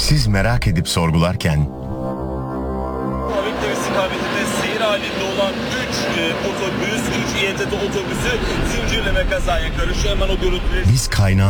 Siz merak edip sorgularken Hareketler istikametinde seyir halinde olan 3 otobüs, 3 İETT otobüsü zincirleme kazaya karışıyor. Hemen o görüntüleri biz kaynağı